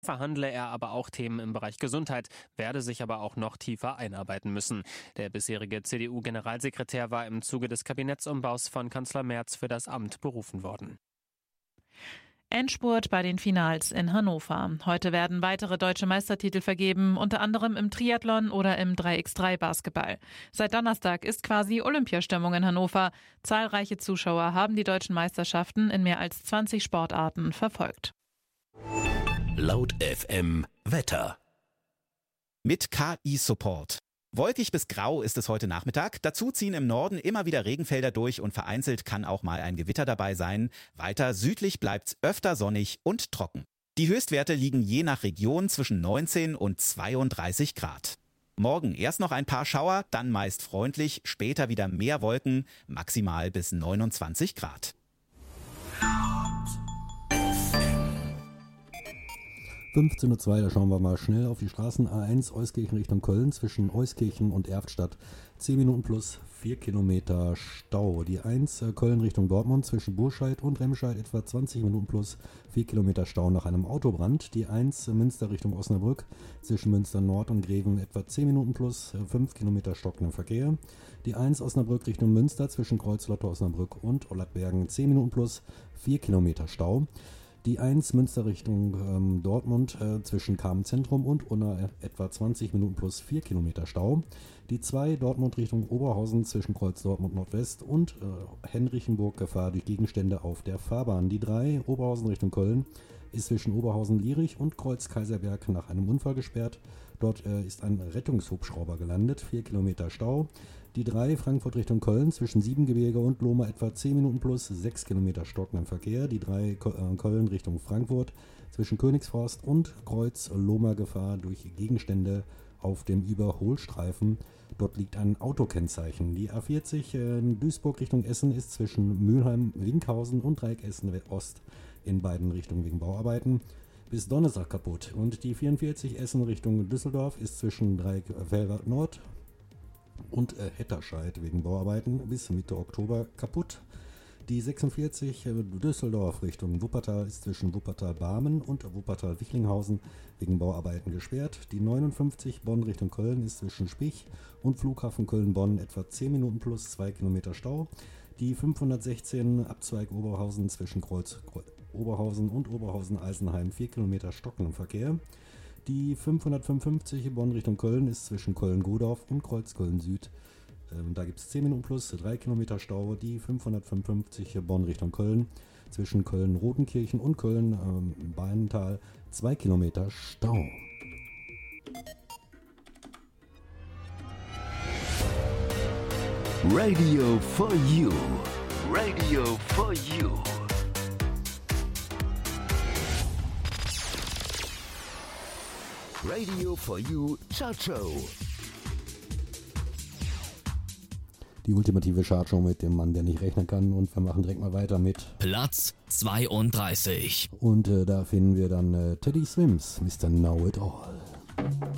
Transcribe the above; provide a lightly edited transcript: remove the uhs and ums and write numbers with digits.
Verhandle er aber auch Themen im Bereich Gesundheit, werde sich aber auch noch tiefer einarbeiten müssen. Der bisherige CDU-Generalsekretär war im Zuge des Kabinettsumbaus von Kanzler Merz für das Amt berufen worden. Endspurt bei den Finals in Hannover. Heute werden weitere deutsche Meistertitel vergeben, unter anderem im Triathlon oder im 3x3-Basketball. Seit Donnerstag ist quasi Olympiastimmung in Hannover. Zahlreiche Zuschauer haben die deutschen Meisterschaften in mehr als 20 Sportarten verfolgt. Laut FM Wetter. Mit KI-Support. Wolkig bis grau ist es heute Nachmittag. Dazu ziehen im Norden immer wieder Regenfelder durch und vereinzelt kann auch mal ein Gewitter dabei sein. Weiter südlich bleibt's öfter sonnig und trocken. Die Höchstwerte liegen je nach Region zwischen 19 und 32 Grad. Morgen erst noch ein paar Schauer, dann meist freundlich, später wieder mehr Wolken, maximal bis 29 Grad. 15:02 Uhr, da schauen wir mal schnell auf die Straßen. A1 Euskirchen Richtung Köln zwischen Euskirchen und Erftstadt 10 Minuten plus 4 Kilometer Stau. Die 1 Köln Richtung Dortmund zwischen Burscheid und Remscheid etwa 20 Minuten plus 4 Kilometer Stau nach einem Autobrand. Die 1 Münster Richtung Osnabrück zwischen Münster Nord und Greven etwa 10 Minuten plus 5 Kilometer stockender Verkehr. Die 1 Osnabrück Richtung Münster zwischen Kreuzlotte Osnabrück und Ollertbergen 10 Minuten plus 4 Kilometer Stau. Die 1 Münster Richtung Dortmund zwischen Kamen-Zentrum und Unna etwa 20 Minuten plus 4 Kilometer Stau. Die 2 Dortmund Richtung Oberhausen zwischen Kreuz Dortmund Nordwest und Henrichenburg Gefahr durch Gegenstände auf der Fahrbahn. Die 3 Oberhausen Richtung Köln ist zwischen Oberhausen-Lierich und Kreuz Kaiserberg nach einem Unfall gesperrt. Dort ist ein Rettungshubschrauber gelandet, 4 Kilometer Stau. Die 3 Frankfurt Richtung Köln zwischen Siebengebirge und Lohme etwa 10 Minuten plus 6 Kilometer stockender Verkehr. Die 3 Köln Richtung Frankfurt zwischen Königsforst und Kreuz Lohmer Gefahr durch Gegenstände auf dem Überholstreifen. Dort liegt ein Autokennzeichen. Die A40 Duisburg Richtung Essen ist zwischen Mülheim, Winkhausen und Dreieck Essen Ost in beiden Richtungen wegen Bauarbeiten bis Donnerstag kaputt. Und die 44 Essen Richtung Düsseldorf ist zwischen Dreieck Velbert Nord und Hetterscheid wegen Bauarbeiten bis Mitte Oktober kaputt. Die 46 Düsseldorf Richtung Wuppertal ist zwischen Wuppertal-Barmen und Wuppertal-Wichlinghausen wegen Bauarbeiten gesperrt. Die 59 Bonn Richtung Köln ist zwischen Spich und Flughafen Köln-Bonn etwa 10 Minuten plus 2 Kilometer Stau. Die 516 Abzweig Oberhausen zwischen Kreuz Oberhausen und Oberhausen-Eisenheim 4 Kilometer stockendem Verkehr. Die 555 Bonn Richtung Köln ist zwischen Köln-Godorf und Kreuz Köln-Süd. Da gibt es 10 Minuten plus 3 Kilometer Stau. Die 555 Bonn Richtung Köln zwischen Köln-Rotenkirchen und Köln-Beintal 2 Kilometer Stau. Radio for You. Radio for You. Radio for You Chartshow. Die ultimative Chartshow mit dem Mann, der nicht rechnen kann. Und wir machen direkt mal weiter mit Platz 32. Und da finden wir dann Teddy Swims, Mr. Know It All.